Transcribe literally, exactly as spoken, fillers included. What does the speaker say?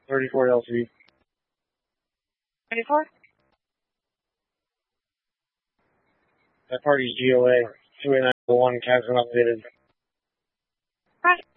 thirty-four L C. thirty-four? That party's G O A. two eight nine one, Captain updated. Right.